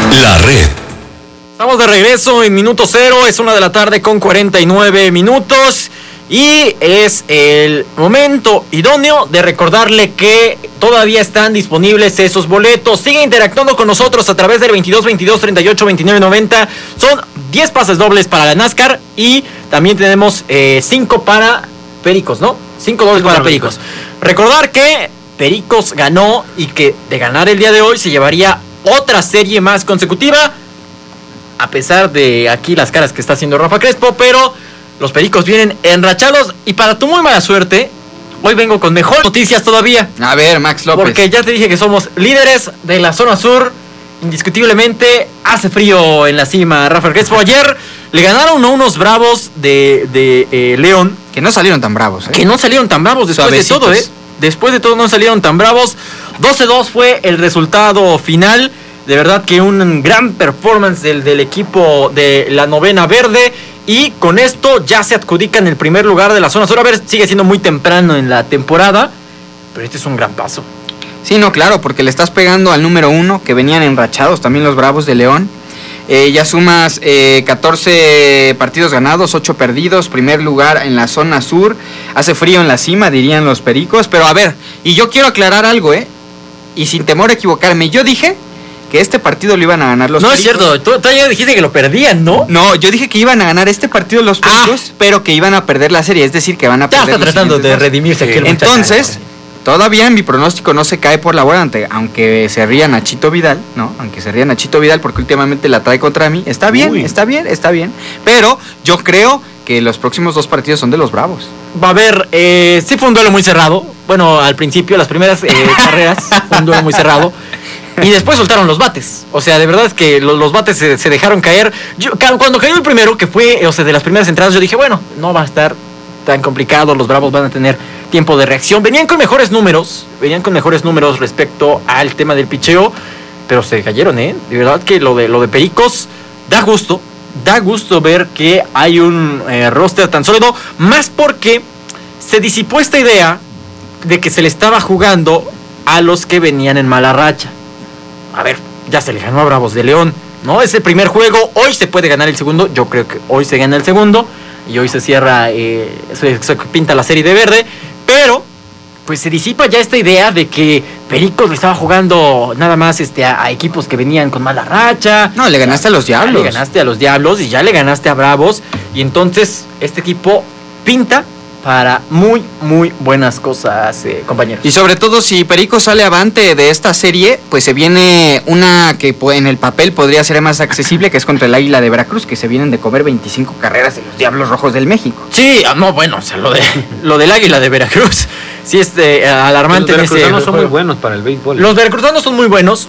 La Red. Estamos de regreso en minuto cero, es 1:49 p.m. y es el momento idóneo de recordarle que todavía están disponibles esos boletos. Sigue interactuando con nosotros a través del 22-22-38-29-90. Son 10 pases dobles para la NASCAR y también tenemos 5 para Pericos, ¿no? 5 dobles para Pericos. Recordar que Pericos ganó y que de ganar el día de hoy se llevaría otra serie más consecutiva, a pesar de aquí las caras que está haciendo Rafa Crespo, pero los Pericos vienen enrachados y para tu muy mala suerte, hoy vengo con mejores noticias todavía. A ver, Max López. Porque ya te dije que somos líderes de la zona sur, indiscutiblemente hace frío en la cima, Rafa Crespo. Ayer le ganaron a unos Bravos de León. Que no salieron tan bravos, Que no salieron tan bravos después de todo, Después de todo no salieron tan bravos. 12-2 fue el resultado final. De verdad que un gran performance del equipo de la novena verde. Y con esto ya se adjudican el primer lugar de la zona sur. A ver, sigue siendo muy temprano en la temporada, pero este es un gran paso. Sí, no, claro, porque le estás pegando al número 1, que venían enrachados también los Bravos de León. Ya sumas 14 partidos ganados, 8 perdidos, primer lugar en la zona sur. Hace frío en la cima, dirían los Pericos. Pero a ver, y yo quiero aclarar algo, y sin temor a equivocarme, yo dije que este partido lo iban a ganar los Pericos. No es cierto, tú ya dijiste que lo perdían, ¿no? No, yo dije que iban a ganar este partido los Pericos, pero que iban a perder la serie, es decir, que van a perder. Ya está tratando de redimirse aquí el muchacho. Entonces, todavía mi pronóstico no se cae por la borda, aunque se rían a Chito Vidal, ¿no? Aunque se rían a Chito Vidal porque últimamente la trae contra mí. Está bien, está bien. Pero yo creo que los próximos 2 partidos son de los Bravos. Va a haber, sí fue un duelo muy cerrado. Bueno, al principio, las primeras carreras, fue un duelo muy cerrado. Y después soltaron los bates. O sea, de verdad es que los bates se dejaron caer. Cuando cayó el primero, que fue, de las primeras entradas, yo dije, bueno, no va a estar tan complicado. Los Bravos van a tener tiempo de reacción. Venían con mejores números respecto al tema del picheo, pero se cayeron, De verdad que lo de Pericos da gusto ver que hay un roster tan sólido, más porque se disipó esta idea de que se le estaba jugando a los que venían en mala racha. A ver, ya se le ganó a Bravos de León, ¿no? Es el primer juego, hoy se puede ganar el segundo, yo creo que hoy se gana el segundo, y hoy se cierra, se pinta la serie de verde, pero pues se disipa ya esta idea de que Pericos le estaba jugando nada más a equipos que venían con mala racha. No, le ganaste a los Diablos. Le ganaste a los Diablos y ya le ganaste a Bravos, y entonces este equipo pinta para muy, muy buenas cosas, compañeros. Y sobre todo, si Pericos sale avante de esta serie, pues se viene una que en el papel podría ser más accesible, que es contra el Águila de Veracruz, que se vienen de comer 25 carreras de los Diablos Rojos del México. Sí, no, bueno, lo del Águila de Veracruz sí es alarmante. Los veracruzanos son muy buenos para el béisbol. Los veracruzanos son muy buenos.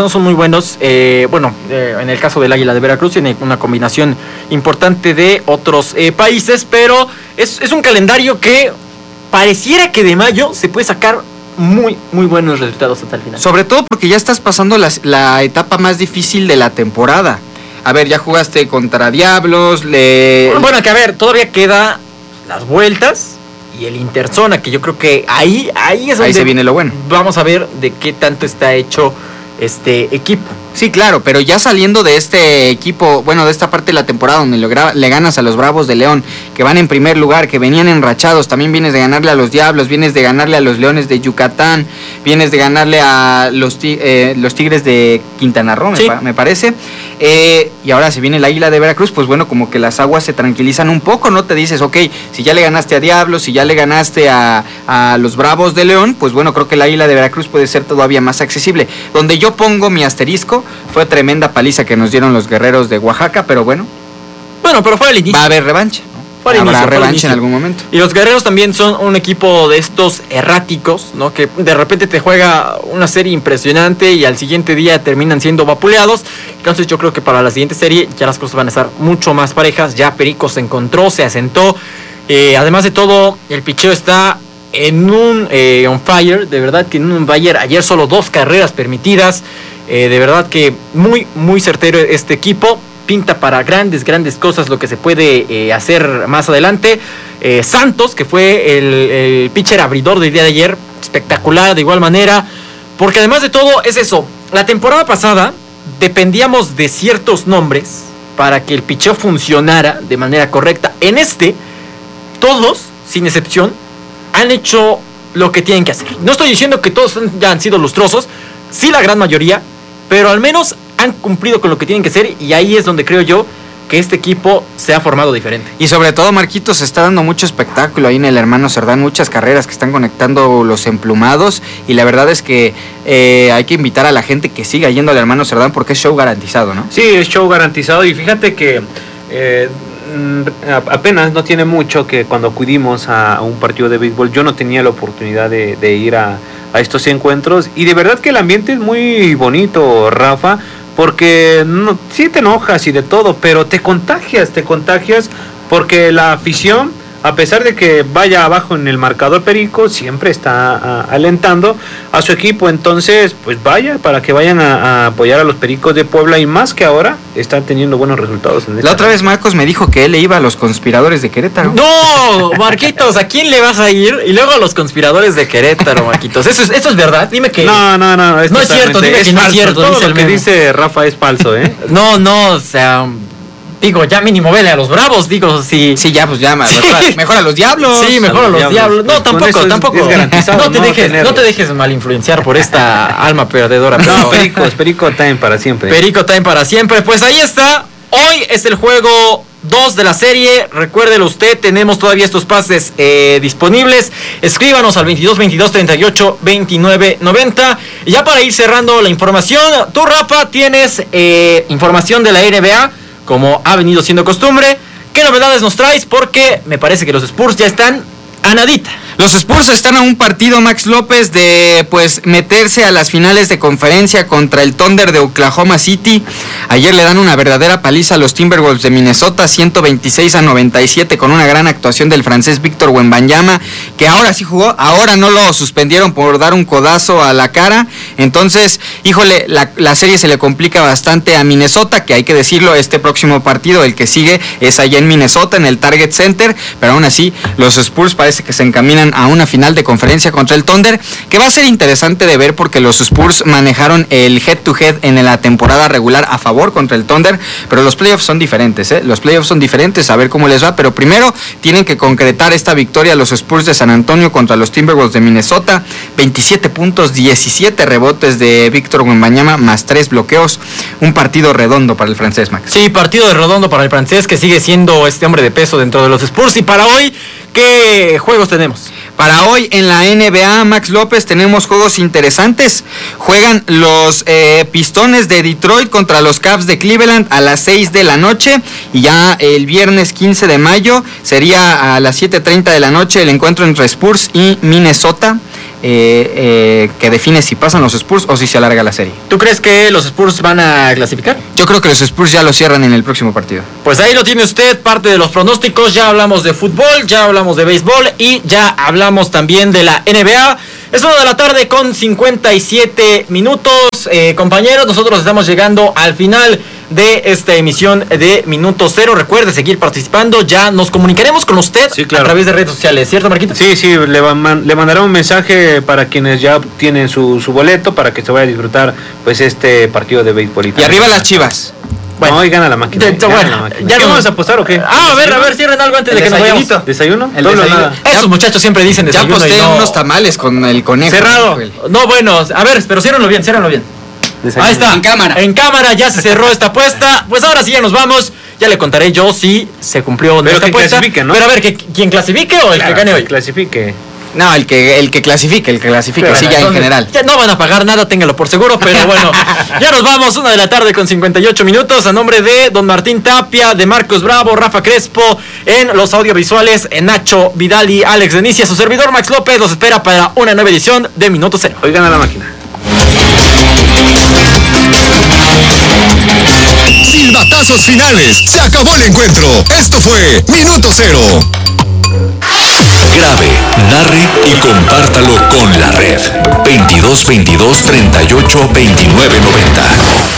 En el caso del Águila de Veracruz tiene una combinación importante de otros países, pero es un calendario que pareciera que de mayo se puede sacar muy, muy buenos resultados hasta el final. Sobre todo porque ya estás pasando la etapa más difícil de la temporada. A ver, ya jugaste contra Diablos, Bueno, que a ver, todavía queda las vueltas y el Interzona, que yo creo que ahí es donde se viene lo bueno. Vamos a ver de qué tanto está hecho este equipo. Sí, claro, pero ya saliendo de este equipo, de esta parte de la temporada donde le ganas a los Bravos de León, que van en primer lugar, que venían enrachados, también vienes de ganarle a los Diablos, vienes de ganarle a los Leones de Yucatán, vienes de ganarle a los Tigres de Quintana Roo, sí, me parece, y ahora se viene el Águila de Veracruz, pues bueno, como que las aguas se tranquilizan un poco, ¿no? Te dices, ok, si ya le ganaste a Diablos, si ya le ganaste a los Bravos de León, pues bueno, creo que el Águila de Veracruz puede ser todavía más accesible. Donde yo pongo mi asterisco, fue tremenda paliza que nos dieron los Guerreros de Oaxaca, pero bueno, pero fue el inicio. Va a haber revancha, ¿no? Habrá revancha en algún momento. Y los Guerreros también son un equipo de estos erráticos, ¿no? Que de repente te juega una serie impresionante y al siguiente día terminan siendo vapuleados. Entonces yo creo que para la siguiente serie ya las cosas van a estar mucho más parejas. Ya Pericos se encontró, se asentó. Además de todo, el picheo está en un on fire, de verdad que en un fire. Ayer solo 2 carreras permitidas. De verdad que muy, muy certero este equipo. Pinta para grandes cosas lo que se puede hacer más adelante. Santos, que fue el pitcher abridor del día de ayer, espectacular de igual manera, porque además de todo es eso, la temporada pasada dependíamos de ciertos nombres para que el picheo funcionara de manera correcta. En todos, sin excepción, han hecho lo que tienen que hacer. No estoy diciendo que todos ya han sido lustrosos, sí la gran mayoría, pero al menos han cumplido con lo que tienen que hacer, y ahí es donde creo yo que este equipo se ha formado diferente. Y sobre todo, Marquitos, se está dando mucho espectáculo ahí en el Hermano Cerdán, muchas carreras que están conectando los emplumados, y la verdad es que hay que invitar a la gente que siga yendo al Hermano Cerdán porque es show garantizado, ¿no? Sí, es show garantizado, y fíjate que apenas no tiene mucho que cuando acudimos a un partido de béisbol, yo no tenía la oportunidad de ir a estos encuentros, y de verdad que el ambiente es muy bonito, Rafa, porque sí te enojas y de todo, pero te contagias, porque la afición, a pesar de que vaya abajo en el marcador Perico, siempre está alentando a su equipo. Entonces, pues vaya, para que vayan a apoyar a los Pericos de Puebla, y más que ahora están teniendo buenos resultados. La otra vez Marcos me dijo que él le iba a los conspiradores de Querétaro. No, Marquitos, ¿a quién le vas a ir? Y luego a los conspiradores de Querétaro, Marquitos. ¿Esto es verdad? Dime que... No. No es cierto, dime que no es cierto. Todo lo que dice Rafa es falso, ¿eh? No, o sea... Digo, ya mínimo vele a los Bravos, digo, si... Sí, ya, pues ya, mejor a los Diablos. Sí, mejor a los Diablos. No, tampoco. Es garantizado, no te dejes mal influenciar por esta alma perdedora. No, Perico time para siempre. Perico time para siempre. Pues ahí está. Hoy es el juego 2 de la serie. Recuérdelo usted, tenemos todavía estos pases disponibles. Escríbanos al 22 22 38 29 90. Y ya para ir cerrando la información, tú, Rafa, tienes información de la NBA, como ha venido siendo costumbre. ¿Qué novedades nos traes? Porque me parece que los Spurs ya están a nadita. Los Spurs están a un partido, Max López, de pues meterse a las finales de conferencia contra el Thunder de Oklahoma City. Ayer le dan una verdadera paliza a los Timberwolves de Minnesota, 126-97, con una gran actuación del francés Víctor Wembanyama, que ahora sí jugó, ahora no lo suspendieron por dar un codazo a la cara. Entonces, híjole, la serie se le complica bastante a Minnesota, que hay que decirlo, este próximo partido, el que sigue, es allá en Minnesota, en el Target Center, pero aún así, los Spurs parece que se encaminan a una final de conferencia contra el Thunder, que va a ser interesante de ver porque los Spurs manejaron el head-to-head en la temporada regular a favor contra el Thunder, pero los playoffs son diferentes, los playoffs son diferentes, a ver cómo les va, pero primero tienen que concretar esta victoria los Spurs de San Antonio contra los Timberwolves de Minnesota, 27 puntos, 17 rebotes de Víctor Wembanyama, más 3 bloqueos, un partido redondo para el francés, Max. Sí, partido redondo para el francés, que sigue siendo este hombre de peso dentro de los Spurs. Y para hoy, ¿qué juegos tenemos? Para hoy en la NBA, Max López, tenemos juegos interesantes. Juegan los Pistones de Detroit contra los Cavs de Cleveland a las 6 de la noche. Y ya el viernes 15 de mayo sería a las 7:30 de la noche el encuentro entre Spurs y Minnesota. Que define si pasan los Spurs o si se alarga la serie. ¿Tú crees que los Spurs van a clasificar? Yo creo que los Spurs ya lo cierran en el próximo partido. Pues ahí lo tiene usted, parte de los pronósticos. Ya hablamos de fútbol, ya hablamos de béisbol y ya hablamos también de la NBA. Es 1 de la tarde con 57 minutos. Compañeros, nosotros estamos llegando al final de esta emisión de Minuto Cero. Recuerde seguir participando. Ya nos comunicaremos con usted, sí, claro, a través de redes sociales, ¿cierto, Marquito? Sí, le mandará un mensaje para quienes ya tienen su boleto, para que se vaya a disfrutar pues este partido de béisbol. Y arriba las Chivas. Bueno, hoy gana la máquina. ¿Ya no vamos a apostar o qué? A ver, cierren algo antes de que nos vayamos. ¿Desayuno? El desayuno. Esos muchachos siempre dicen desayuno. Ya aposté unos tamales con el conejo. Cerrado. No, bueno, a ver, pero ciérrenlo bien. Desayuno. Ahí está. En cámara ya se cerró esta apuesta. Pues ahora sí ya nos vamos. Ya le contaré yo si se cumplió nuestra apuesta. Clasifique, ¿no? Pero a ver, ¿quién clasifique o el que gane hoy? Clasifique. No, el que clasifique, claro, sí, ya en general. Ya no van a pagar nada, téngalo por seguro, pero bueno, ya nos vamos, 1 de la tarde con 58 minutos, a nombre de don Martín Tapia, de Marcos Bravo, Rafa Crespo, en los audiovisuales, en Nacho Vidal y Alex Denicia, su servidor Max López, los espera para una nueva edición de Minuto Cero. Hoy gana la máquina. Silbatazos finales, se acabó el encuentro, esto fue Minuto Cero. Grabe, narre y compártalo con la red. 22 22 38 29 90.